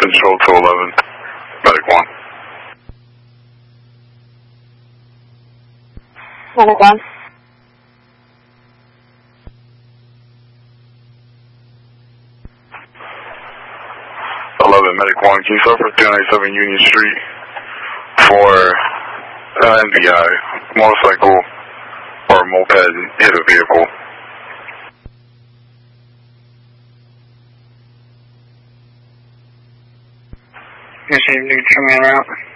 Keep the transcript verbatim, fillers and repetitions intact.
Control to eleven, Medic one. Medic one. eleven, Medic one, can you suffer three ninety-seven Union Street for uh, N V I, motorcycle or moped hit a vehicle? Yes, you do, turn me around.